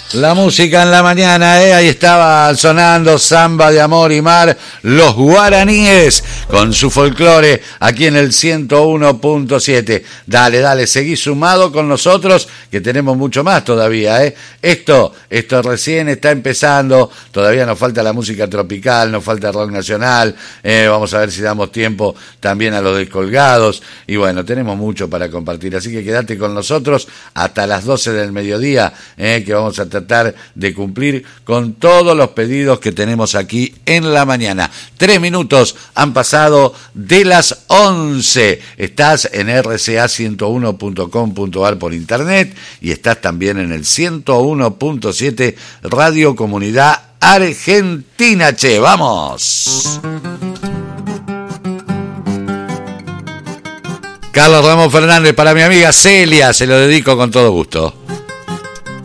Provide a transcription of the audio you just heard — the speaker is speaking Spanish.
La música en la mañana, ahí estaba sonando Samba de Amor y Mar, los guaraníes, con su folclore, aquí en el 101.7. Dale, seguí sumado con nosotros, que tenemos mucho más todavía, Esto recién está empezando, todavía nos falta la música tropical, nos falta el rock nacional, vamos a ver si damos tiempo también a los descolgados, y bueno, tenemos mucho para compartir, así que quédate con nosotros hasta las 12 del mediodía, que vamos a tratar de cumplir con todos los pedidos que tenemos aquí en la mañana. 3 minutos han pasado de las 11. Estás en rca101.com.ar por internet y estás también en el 101.7 Radio Comunidad Argentina. Che, vamos. Carlos Ramón Fernández, para mi amiga Celia, se lo dedico con todo gusto.